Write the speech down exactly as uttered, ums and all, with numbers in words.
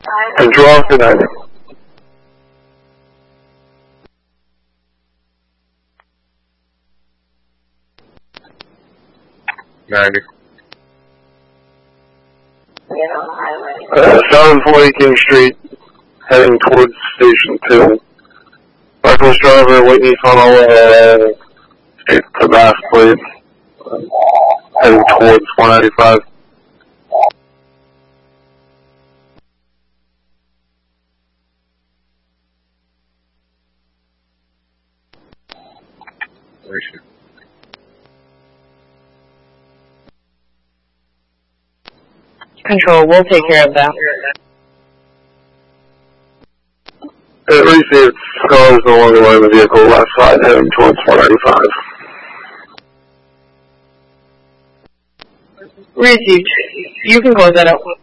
Control, good night. ninety. Uh, seven forty King Street, heading towards Station two. Reckless driver, Whitney Funnel, uh, state the back plate, heading towards one ninety-five. Control, we'll take care of that. It received cars along the line of the vehicle left side heading towards one ninety-five. Received. You can close that out.